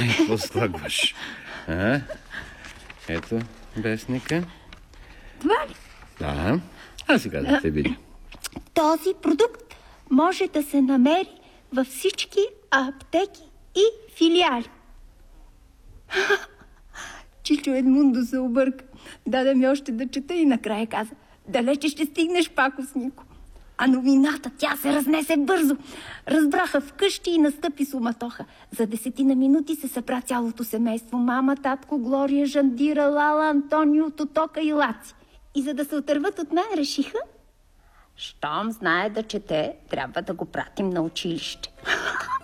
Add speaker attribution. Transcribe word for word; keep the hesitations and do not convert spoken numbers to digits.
Speaker 1: Какво слагваш? А? Ето вестника.
Speaker 2: Това ли?
Speaker 1: Да. А сега да те види.
Speaker 2: Този продукт може да се намери във всички аптеки и филиали. Чичо Едмундо се обърка. Даде ми още да чета и накрая каза: далече ще стигнеш, пакоснико. А новината, тя се разнесе бързо. Разбраха вкъщи и настъпи суматоха. За десетина минути се събра цялото семейство. Мама, татко, Глория, Жандира, Лала, Антонио, Тотока и Лаци. И за да се отърват от мен, решиха: щом знае да чете, трябва да го пратим на училище.